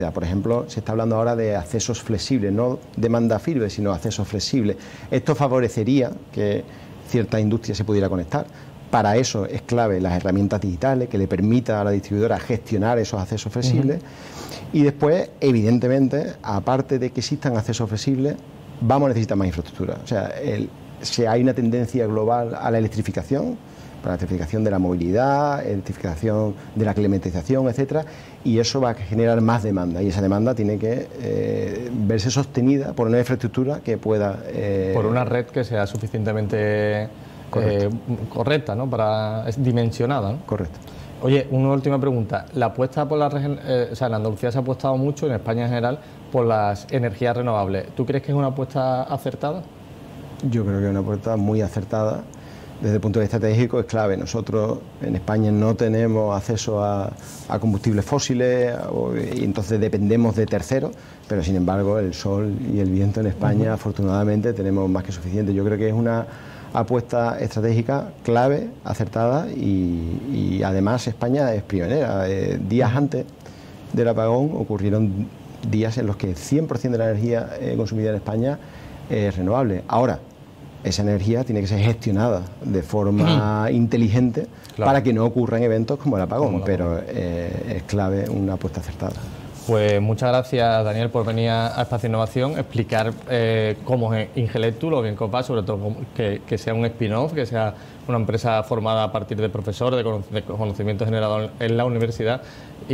Por ejemplo, se está hablando ahora de accesos flexibles, no demanda firme, sino accesos flexibles. Esto favorecería que cierta industria se pudiera conectar. Para eso es clave las herramientas digitales que le permita a la distribuidora gestionar esos accesos flexibles. Y después, evidentemente, aparte de que existan accesos flexibles, vamos a necesitar más infraestructura. O sea, si hay una tendencia global a la electrificación, para la electrificación de la movilidad, electrificación de la climatización, etcétera, y eso va a generar más demanda, y esa demanda tiene que verse sostenida por una infraestructura que pueda... por una red que sea suficientemente correcta, ¿no? Dimensionada, ¿no? Correcto. Oye, una última pregunta. La apuesta por en Andalucía se ha apostado mucho, en España en general, por las energías renovables. ¿Tú crees que es una apuesta acertada? Yo creo que es una apuesta muy acertada. Desde el punto de vista estratégico es clave. Nosotros en España no tenemos acceso a combustibles fósiles y entonces dependemos de terceros, pero sin embargo el sol y el viento en España afortunadamente tenemos más que suficiente. Yo creo que es una apuesta estratégica clave, acertada y además España es pionera. Días antes del apagón ocurrieron días en los que el 100% de la energía consumida en España es renovable. Ahora, esa energía tiene que ser gestionada de forma inteligente, claro, para que no ocurran eventos como el apagón, pero es clave una apuesta acertada. Pues muchas gracias, Daniel, por venir a Espacio Innovación, explicar cómo es Ingelectu, lo bien que os va, sobre todo que sea un spin-off, que sea una empresa formada a partir de profesores, de conocimiento generado en la universidad,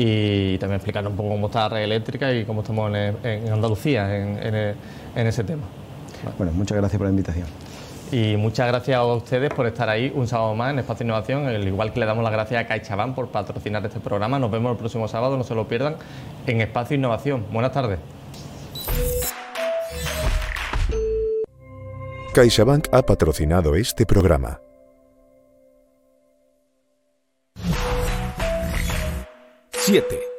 y también explicar un poco cómo está la red eléctrica y cómo estamos en Andalucía en ese tema. Bueno, muchas gracias por la invitación. Y muchas gracias a ustedes por estar ahí un sábado más en Espacio Innovación, al igual que le damos las gracias a CaixaBank por patrocinar este programa. Nos vemos el próximo sábado, no se lo pierdan, en Espacio Innovación. Buenas tardes. CaixaBank ha patrocinado este programa. Siete.